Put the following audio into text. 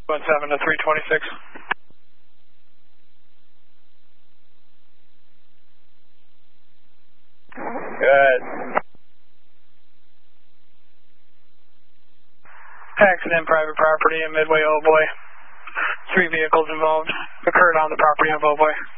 17 to 326. Good. Accident, private property in Midway, Ovoy. 3 vehicles involved. Occurred on the property of Ovoy.